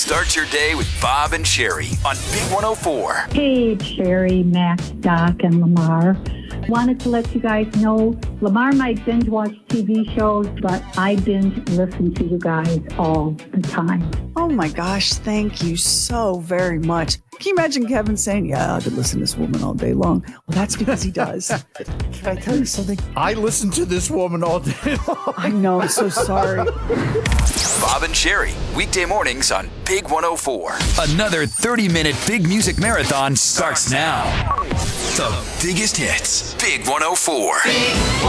Start your day with Bob and Sherry on Big 104. Hey, Sherry, Max, Doc, and Lamar. Wanted to let you guys know, Lamar might binge watch TV shows, but I binge listen to you guys all the time. Oh my gosh, thank you so very much. Can you imagine Kevin saying, yeah, I could listen to this woman all day long? Well, that's because he does. Can I tell you something? I listen to this woman all day long. I know, I'm so sorry. Bob and Sherry, weekday mornings on Big 104. Another 30-minute big music marathon starts now. The biggest hits, Big 104. Big